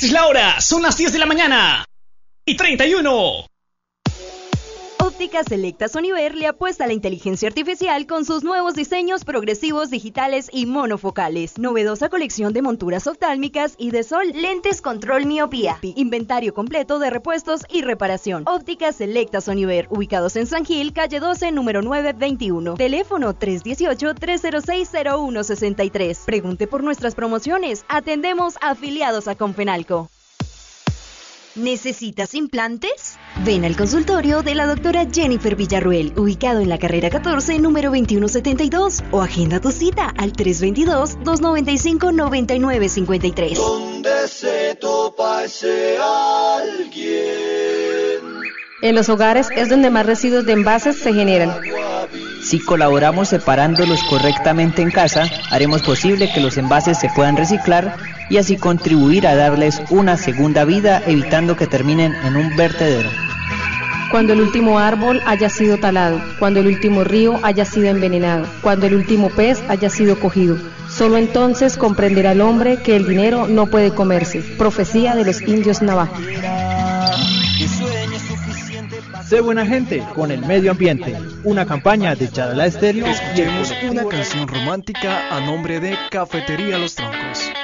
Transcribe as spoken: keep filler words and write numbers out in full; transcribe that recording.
Esta es la hora, son las diez de la mañana y treinta y uno. Óptica Selecta Soniver le apuesta a la inteligencia artificial con sus nuevos diseños progresivos digitales y monofocales. Novedosa colección de monturas oftálmicas y de sol, lentes control miopía. Inventario completo de repuestos y reparación. Óptica Selecta Soniver, ubicados en San Gil, calle doce, número nueve veintiuno. Teléfono tres uno ocho, tres cero seis, cero uno seis tres. Pregunte por nuestras promociones. Atendemos afiliados a Confenalco. ¿Necesitas implantes? Ven al consultorio de la doctora Jennifer Villarruel, ubicado en la carrera catorce, número veintiuno setenta y dos, o agenda tu cita al tres dos dos, dos nueve cinco, nueve nueve cinco tres. Donde se topa ese alguien. En los hogares es donde más residuos de envases se generan. Si colaboramos separándolos correctamente en casa, haremos posible que los envases se puedan reciclar y así contribuir a darles una segunda vida, evitando que terminen en un vertedero. Cuando el último árbol haya sido talado, cuando el último río haya sido envenenado, cuando el último pez haya sido cogido, solo entonces comprenderá el hombre que el dinero no puede comerse. Profecía de los indios navajo. Sé buena gente con el medio ambiente. Una campaña de Chalala Estéreo. Escuchemos una canción romántica a nombre de Cafetería Los Troncos.